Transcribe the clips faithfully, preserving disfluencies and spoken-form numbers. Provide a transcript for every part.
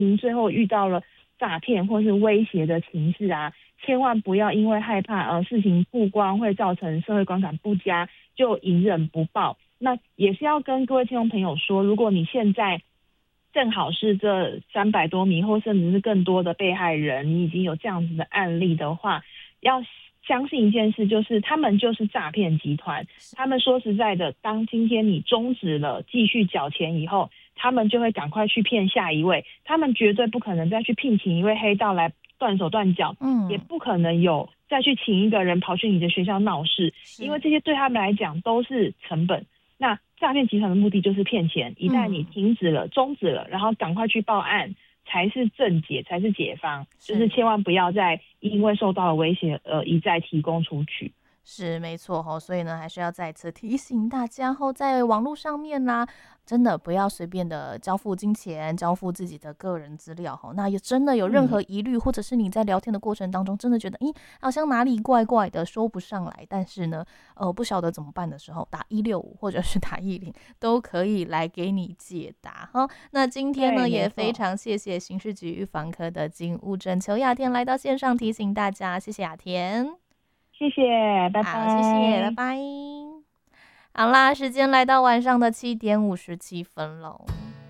您最后遇到了诈骗或是威胁的情势啊，千万不要因为害怕呃事情曝光会造成社会观感不佳，就隐忍不报。那也是要跟各位听众朋友说，如果你现在正好是这三百多名或甚至是更多的被害人，你已经有这样子的案例的话，要相信一件事，就是他们就是诈骗集团。他们说实在的，当今天你终止了继续缴钱以后，他们就会赶快去骗下一位，他们绝对不可能再去聘请一位黑道来断手断脚， 嗯， 也不可能有再去请一个人跑去你的学校闹事，因为这些对他们来讲都是成本。那诈骗集团的目的就是骗钱，一旦你停止了、终止了，然后赶快去报案，才是正解，才是解方。就是千万不要再因为受到了威胁而一再提供出去。 是没错吼，所以呢，还是要再次提醒大家吼，在网络上面啦、啊，真的不要随便的交付金钱，交付自己的个人资料吼。那也真的有任何疑虑、嗯，或者是你在聊天的过程当中，真的觉得，咦，好像哪里怪怪的，说不上来，但是呢，呃，不晓得怎么办的时候，打一六五或者是打一零，都可以来给你解答哈。那今天呢，也非常谢谢刑事局预防科的警务证邱雅田来到线上提醒大家，谢谢雅田。 谢谢，拜拜。 好，谢谢，拜拜。好啦，时间来到晚上的七点五十七分喽。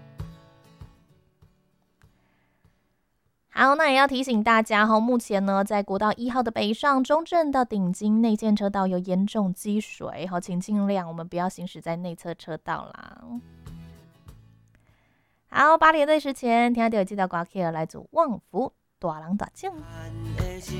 好，那也要提醒大家哈，目前呢，在国道一号的北上中正到顶金内线车道有严重积水，好，请尽量我们不要行驶在内侧车道啦。好，八点对十前，听到有记得挂 K 来组旺福大人大奖。